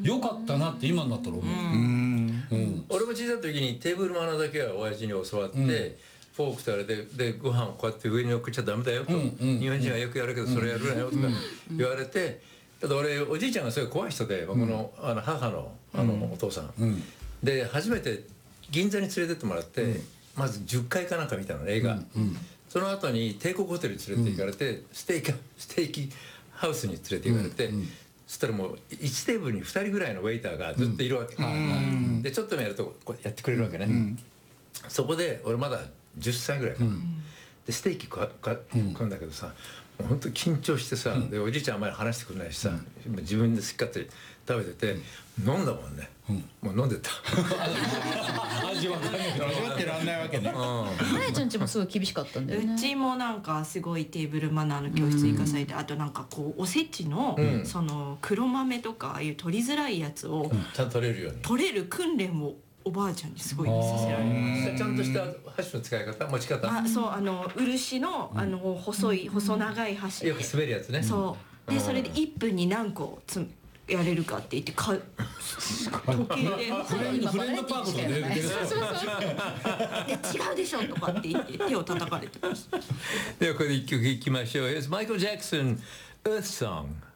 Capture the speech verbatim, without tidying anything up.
よかったなって今になったら思う、 うんうん、 俺も小さい時にテーブルマナーだけは親父に教わって、うん、フォークとあれででご飯をこうやって上に置っちゃダメだよと、うんうん、日本人はよくやるけどそれやるなよとか言われて、ただ俺おじいちゃんがすごい怖い人で、僕の、あの母の、あのお父さん、うん、で初めて銀座に連れてってもらって、うん、まずじゅっかいかなんか見たの映画、うんうん、その後に帝国ホテルに連れて行かれて、うん、ステーキステーキハウスに連れて行かれて、うんうん、そしたらもういちテーブルにふたりぐらいのウェイターがずっといるわけ、うん、でちょっと目やるとこうやってくれるわけね、うん、そこで俺まだじゅっさいぐらいかな、うん、でステーキ買うんだけどさ、もう本当緊張してさ、うん、でおじいちゃんあんまり話してくれないしさ、うん、自分でしっかり食べてて、うん、飲んだもんね、うん、もう飲んでた味わってらんないわけね。 まやちゃんちもすごい厳しかったんだよね。 うちもなんかすごいテーブルマナーの教室行かされて、うん、あとなんかこうおせちの、うん、その黒豆とかああいう取りづらいやつを、うん、 ちゃんと取れるように取れる訓練をおばあちゃんにすごいさせられました。 ちゃんとした箸の使い方、持ち方。 あ、そう、あの漆のあの細い細長い箸でよく滑るやつね。 そうでそれでいっぷんに何個つやれるかって言ってか時計でフレンドパークとかで出てるそうそうそうで違うでしょとかって言って手を叩かれてました。 ではこれで一曲いきましょう。It's Michael Jackson Earth Song